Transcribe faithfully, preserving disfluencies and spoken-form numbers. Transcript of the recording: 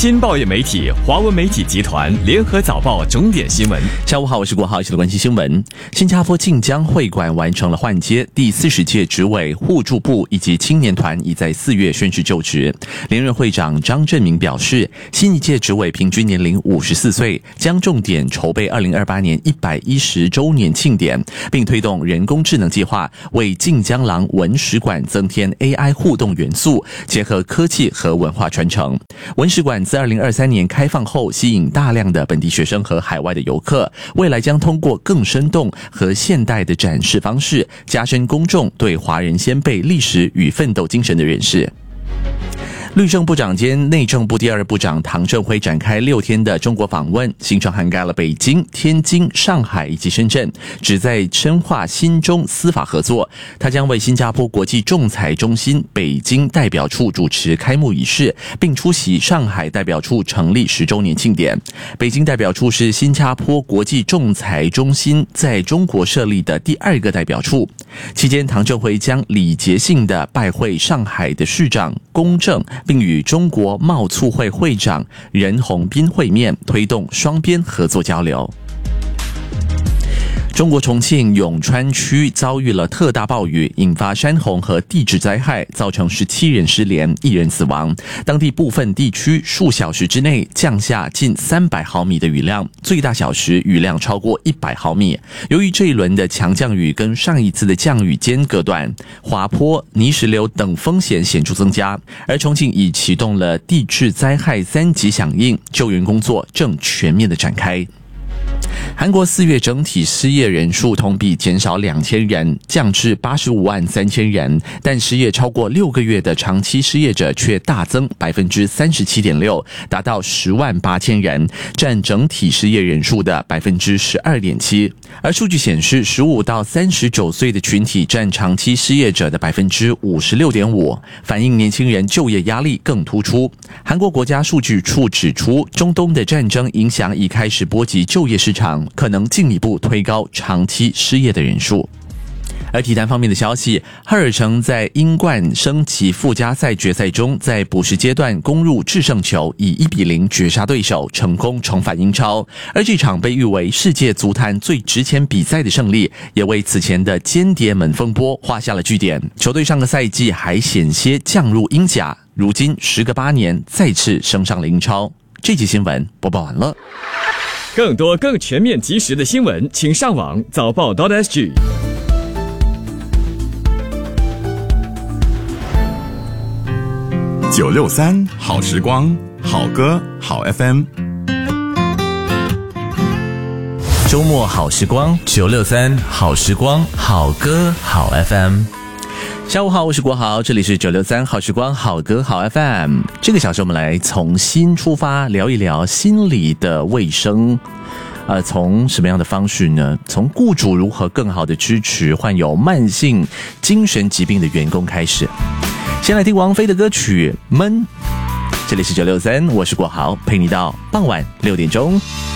新报业媒体华文媒体集团联合早报重点新闻。 下午好，我是国豪，一起来关心新闻。新加坡晋江会馆完成了换接，第四十届执委、互助部以及青年团已在四月宣誓就职。连任会长张振明表示，新一届执委平均年龄五十四岁，将重点筹备二零二八年一百一十周年庆典，并推动人工智能计划，为晋江廊文史馆增添 A I 互动元素，结合科技和文化传承。文史馆自二零二三年开放后，吸引大量的本地学生和海外的游客，未来将通过更生动和现代的展示方式，加深公众对华人先辈历史与奋斗精神的认识。律政部长兼内政部第二部长唐振辉展开六天的中国访问，行程涵盖了北京、天津、上海以及深圳，旨在深化新中司法合作。他将为新加坡国际仲裁中心北京代表处主持开幕仪式，并出席上海代表处成立十周年庆典。北京代表处是新加坡国际仲裁中心在中国设立的第二个代表处。期间，唐振辉将礼节性的拜会上海的市长龚正，并与中国贸促会会长任洪斌会面，推动双边合作交流。中国重庆永川区遭遇了特大暴雨，引发山洪和地质灾害，造成十七人失联，一人死亡。当地部分地区数小时之内降下近三百毫米的雨量，最大小时雨量超过一百毫米。由于这一轮的强降雨跟上一次的降雨间隔短，滑坡、泥石流等风险显著增加，而重庆已启动了地质灾害三级响应，救援工作正全面的展开。韩国四月整体失业人数同比减少两千人，降至八十五万三千人，但失业超过六个月的长期失业者却大增百分之三十七点六，达到十万八千人，占整体失业人数的百分之十二点七。而数据显示，十五到三十九岁的群体占长期失业者的百分之五十六点五，反映年轻人就业压力更突出。韩国国家数据处指出，中东的战争影响已开始波及就业市场，可能进一步推高长期失业的人数。而体坛方面的消息，赫尔城在英冠升级附加赛决赛中，在补时阶段攻入制胜球，以一比零绝杀对手，成功重返英超。而这场被誉为世界足坛最值钱比赛的胜利，也为此前的间谍门风波画下了句点。球队上个赛季还险些降入英甲，如今时隔八年再次升上了英超。这期新闻播报完了。 更多更全面及时的新闻，请上网早报 .sg。 九六三好时光，好歌好 F M。 周末好时光，九六三好时光，好歌好 F M。下午好，我是国豪，这里是九六三好时光，好歌好 F M。这个小时我们来从心出发，聊一聊心理的卫生。呃，从什么样的方式呢？从雇主如何更好的支持患有慢性精神疾病的员工开始。先来听王菲的歌曲《闷》，这里是九六三，我是国豪，陪你到傍晚六点钟。